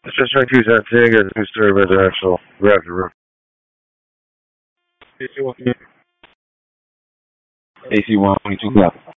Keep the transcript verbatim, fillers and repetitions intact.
Just trying to use that thing as a story residential. Raptor. A C one twenty-two club.